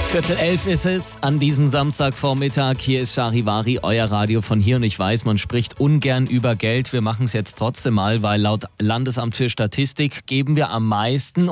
10:15 ist es an diesem Samstagvormittag. Hier ist Charivari, euer Radio von hier. Und ich weiß, man spricht ungern über Geld. Wir machen es jetzt trotzdem mal, weil laut Landesamt für Statistik geben wir am meisten